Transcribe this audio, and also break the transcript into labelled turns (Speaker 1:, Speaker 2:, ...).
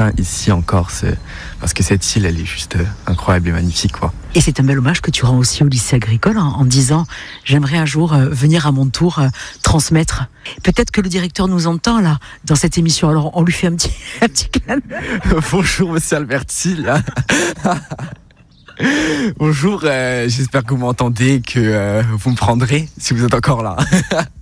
Speaker 1: matin ici en Corse, parce que cette île, elle est juste incroyable et magnifique, quoi.
Speaker 2: Et c'est un bel hommage que tu rends aussi au lycée agricole en disant j'aimerais un jour venir à mon tour transmettre. Peut-être que le directeur nous entend là dans cette émission, alors on lui fait un petit clin d'œil.
Speaker 1: Bonjour monsieur Alberti. Bonjour, j'espère que vous m'entendez, que vous me prendrez si vous êtes encore là.